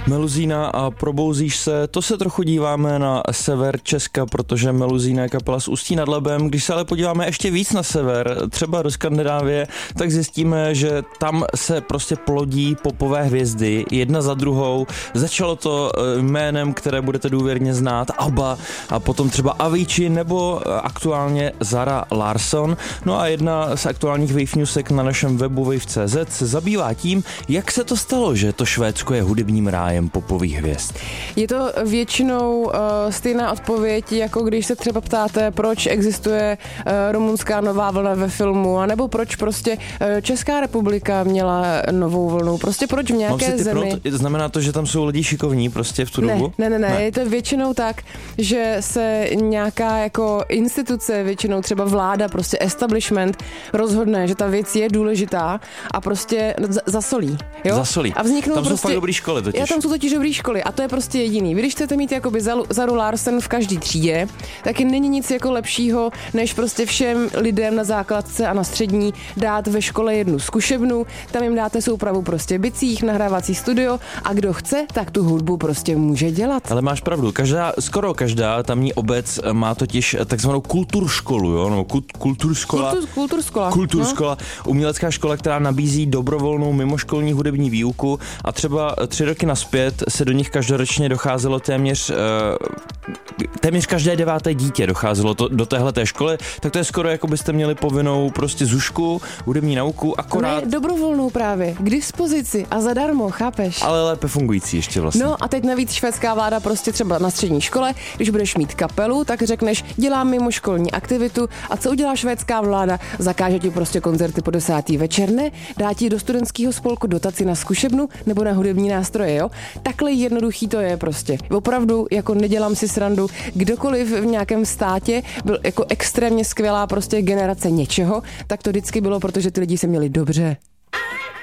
Meluzína a Probouzíš se, to se trochu díváme na sever Česka, protože Meluzína je kapela z Ústí nad Labem. Když se ale podíváme ještě víc na sever, třeba do Skandinávie, tak zjistíme, že tam se prostě plodí popové hvězdy, jedna za druhou. Začalo to jménem, které budete důvěrně znát, ABBA, a potom třeba Avicii nebo aktuálně Zara Larsson. No a jedna z aktuálních Wave Newsek na našem webu wave.cz se zabývá tím, jak se to stalo, že to Švédsko je hudebním rájem popových hvězd. Je to většinou stejná odpověď, jako když se třeba ptáte, proč existuje rumunská nová vlna ve filmu, anebo proč prostě Česká republika měla novou vlnu. Prostě proč v nějaké zemi... Znamená to, že tam jsou lidi šikovní prostě v tu dobu? Ne. Je to většinou tak, že se nějaká jako instituce, většinou třeba vláda, prostě establishment rozhodne, že ta věc je důležitá a prostě zasolí. Jo? Zasolí. A vzniknou tam prostě... jsou fakt dobrý školy totiž. Tam jsou totiž dobrý školy a to je prostě jediný. Vy když chcete mít jakoby Zaru Larsson v každý třídě, taky není nic jako lepšího, než prostě všem lidem na základce a na střední dát ve škole jednu zkušebnu, tam jim dáte soupravu prostě bicích, nahrávací studio a kdo chce, tak tu hudbu prostě může dělat. Ale máš pravdu, skoro každá tamní obec má totiž takzvanou kulturškolu, jo? No, kulturškola, umělecká škola, která nabízí dobrovolnou mimoškolní hudební výuku a třeba 3 roky nazpět se do nich každoročně docházelo téměř každé 9. dítě docházelo do téhleté školy, tak to je skoro jako byste měli povinnou prostě zušku, hudební nauku, akorát... Ne, dobrovolnou právě, k dispozici a zadarmo, chápeš? Ale lépe fungující ještě vlastně. No a teď navíc švédská vláda prostě třeba na střední škole, když budeš mít kapelu, tak řekneš, dělám mimoškolní aktivitu a co udělá švédská vláda? Zakáže ti prostě koncerty po 10. večer, ne? Dá ti do studentského spolku dotaci na zkušebnu nebo na hudební nástroje, jo? Takhle jednoduchý to je prostě. Opravdu, jako nedělám si srandu, kdokoliv v nějakém státě byl jako extrémně skvělá prostě generace něčeho, tak to vždycky bylo, protože ty lidi se měli dobře.